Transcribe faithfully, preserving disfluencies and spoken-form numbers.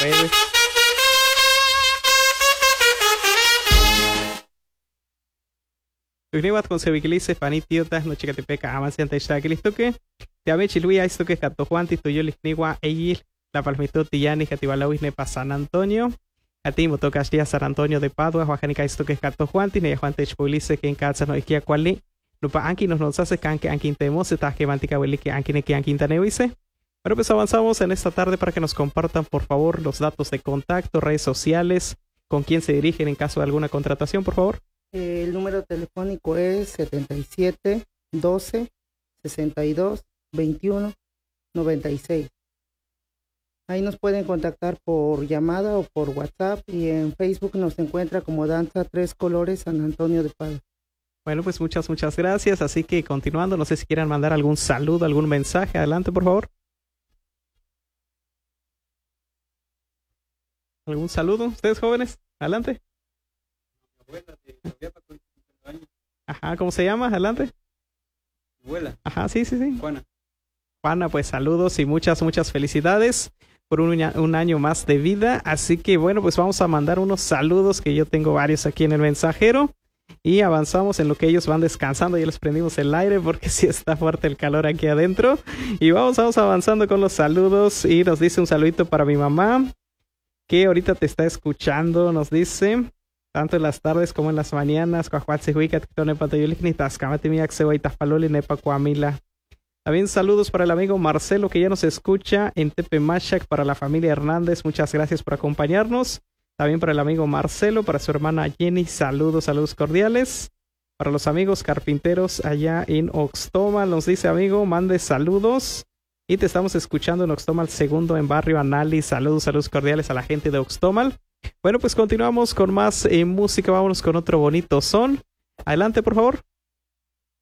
redes. Tugniwat con Sevikilice, Fanitiotas, Nochicatepeca, Amanciante Shaquilistoque, Tiamechi Luis, Istoque, Catojuanti, Tuyolisniwa, Eyil, La Palmito, Tillani, Catibalawis, Nepa, San Antonio, Atimo, Tocas Díaz, San Antonio de Padua, Juajanica, Istoque, Catojuanti, Neyajuante, Chpulice, que en Casa no isquia cuali, Lupa Anki nos nos hace canque Anquintemos, Taje, Bantica, Welique, Anquineke, Anquintaneuise. Bueno, pues avanzamos en esta tarde para que nos compartan, por favor, los datos de contacto, redes sociales, con quién se dirigen en caso de alguna contratación, por favor. El número telefónico es setenta y siete, doce, sesenta y dos, veintiuno, noventa y seis. Ahí nos pueden contactar por llamada o por WhatsApp y en Facebook nos encuentra como Danza Tres Colores San Antonio de Padua. Bueno, pues muchas, muchas gracias. Así que continuando, no sé si quieran mandar algún saludo, algún mensaje. Adelante, por favor. ¿Algún saludo? ¿Ustedes jóvenes? Adelante. Ajá, ¿cómo se llama? Adelante. Abuela. Ajá, sí, sí, sí. Juana. Juana, pues saludos y muchas, muchas felicidades por un, un año más de vida. Así que bueno, pues vamos a mandar unos saludos que yo tengo varios aquí en el mensajero. Y avanzamos en lo que ellos van descansando. Ya les prendimos el aire porque sí está fuerte el calor aquí adentro. Y vamos, vamos avanzando con los saludos. Y nos dice un saludito para mi mamá, que ahorita te está escuchando. Nos dice, tanto en las tardes como en las mañanas. También saludos para el amigo Marcelo, que ya nos escucha en Tepemachac, para la familia Hernández. Muchas gracias por acompañarnos. También para el amigo Marcelo, para su hermana Jenny, saludos, saludos cordiales. Para los amigos carpinteros allá en Oxtomal, nos dice amigo, mande saludos. Y te estamos escuchando en Oxtomal segundo, en barrio Anali. Saludos, saludos cordiales a la gente de Oxtomal. Bueno, pues continuamos con más eh, música. Vámonos con otro bonito son. Adelante, por favor.